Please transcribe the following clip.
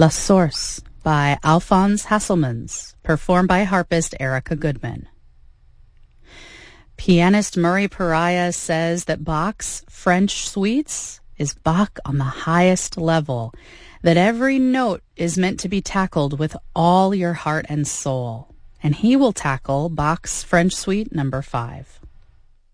La Source by Alphonse Hasselmans, performed by harpist Erica Goodman. Pianist Murray Pariah says that Bach's French suites is Bach on the highest level, that every note is meant to be tackled with all your heart and soul. And he will tackle Bach's French Suite No. 5.